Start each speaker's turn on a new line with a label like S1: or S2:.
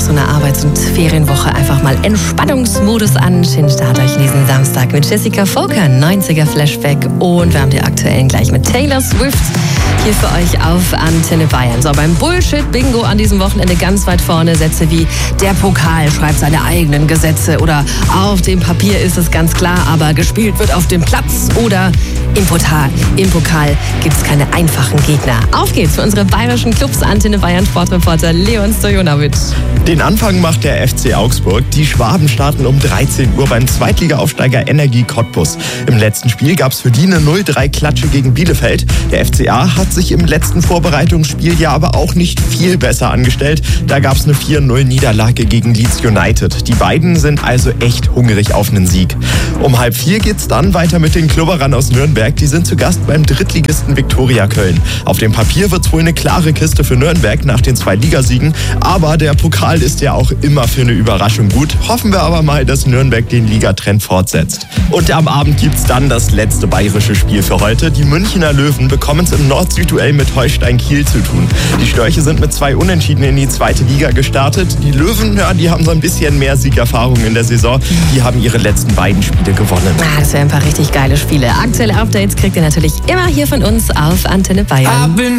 S1: so einer Arbeits- und Ferienwoche einfach mal Entspannungsmodus an. Schönen Start euch in diesen Samstag mit Jessica Volker, 90er Flashback. Und wir haben die aktuellen gleich mit Taylor Swift hier für euch auf Antenne Bayern. So, beim Bullshit-Bingo an diesem Wochenende ganz weit vorne Sätze wie der Pokal schreibt seine eigenen Gesetze oder auf dem Papier ist es ganz klar, aber gespielt wird auf dem Platz oder im Pokal gibt es keine einfachen Gegner. Auf geht's für unsere bayerischen Clubs. Antenne Bayern Sportreporter Leon Stojanowitsch.
S2: Den Anfang macht der FC Augsburg. Die Schwaben starten um 13 Uhr beim Zweitliga-Aufsteiger Energie Cottbus. Im letzten Spiel gab es für die eine 0-3-Klatsche gegen Bielefeld. Der FCA hat sich im letzten Vorbereitungsspiel ja aber auch nicht viel besser angestellt. Da gab es eine 4-0-Niederlage gegen Leeds United. Die beiden sind also echt hungrig auf einen Sieg. Um 3:30 geht's dann weiter mit den Klubberern aus Nürnberg. Die sind zu Gast beim Drittligisten Viktoria Köln. Auf dem Papier wird's wohl eine klare Kiste für Nürnberg nach den 2 Ligasiegen. Aber der Pokal ist ja auch immer für eine Überraschung gut. Hoffen wir aber mal, dass Nürnberg den Ligatrend fortsetzt. Und am Abend gibt's dann das letzte bayerische Spiel für heute. Die Münchner Löwen bekommen es im Nord-Süd-Duell mit Holstein Kiel zu tun. Die Störche sind mit 2 Unentschieden in die 2. Liga gestartet. Die Löwen, ja, die haben so ein bisschen mehr Siegerfahrung in der Saison. Die haben ihre letzten beiden Spiele gewonnen.
S1: Das wären ein paar richtig geile Spiele. Aktuelle Updates kriegt ihr natürlich immer hier von uns auf Antenne Bayern.